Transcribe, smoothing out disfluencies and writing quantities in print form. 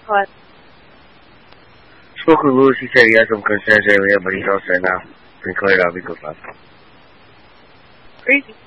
What? Spoke with Lewis. He said he had some concerns earlier, but he's all set now. Been cleared out. Be good, man. Crazy.